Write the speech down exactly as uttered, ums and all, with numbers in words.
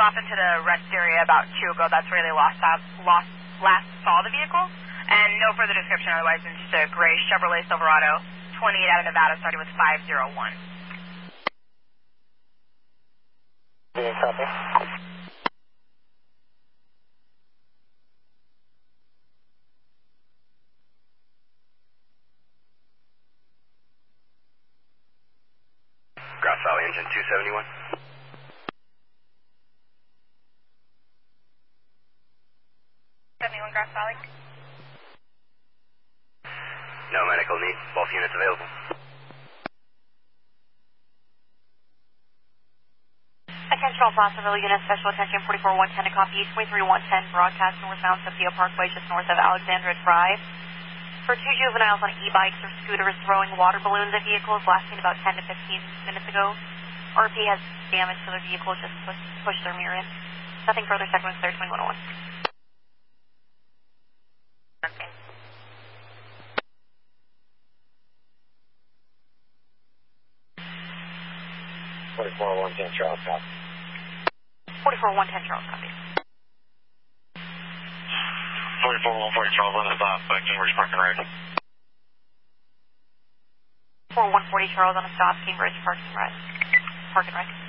off into the rest area about two ago. That's where they lost, lost last saw the vehicle. And no further description otherwise than just a gray Chevrolet Silverado, twenty-eight out of Nevada, starting with five zero one. Yeah, copy. Grass Valley engine two seventy-one. seventy-one Grass Valley. No medical need. Both units available. Attention all Placerville units, special attention forty-four one ten to copy, twenty-three one ten broadcast northbound Sophia Parkway just north of Alexandra Drive. For two juveniles on e-bikes or scooters throwing water balloons at vehicles lasting about ten to fifteen minutes ago. R P has damage to their vehicle, just push, push their mirror in. Nothing further, second was clear, twenty-one oh one. Okay. forty-four one ten Charles, copy. forty-four one ten Charles, copy. forty-four one forty Charles on the stop, uh, Cambridge parking right. four one forty Charles on a stop, Cambridge parking right. Parking right.